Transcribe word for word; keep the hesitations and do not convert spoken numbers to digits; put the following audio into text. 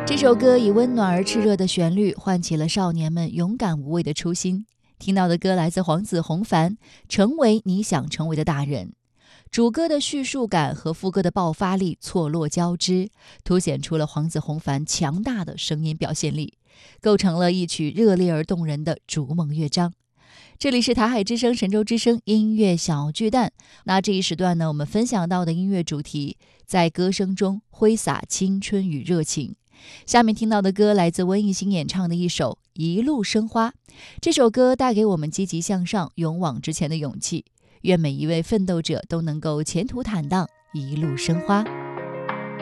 这首歌以温暖而炽热的旋律唤起了少年们勇敢无畏的初心。听到的歌来自黄子弘凡，《成为你想成为的大人》。主歌的叙述感和副歌的爆发力错落交织，凸显出了黄子弘凡强大的声音表现力，构成了一曲热烈而动人的逐梦乐章。这里是台海之声神州之声音乐小巨蛋，那这一时段呢，我们分享到的音乐主题在歌声中挥洒青春与热情。下面听到的歌来自温艺兴演唱的一首《一路生花》，这首歌带给我们积极向上、勇往直前的勇气。愿每一位奋斗者都能够前途坦荡，一路生花。